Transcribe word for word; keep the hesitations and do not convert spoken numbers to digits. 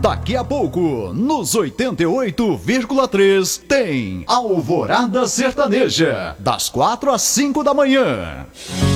Daqui a pouco, nos oitenta e oito vírgula três, tem Alvorada Sertaneja, das quatro às cinco da manhã.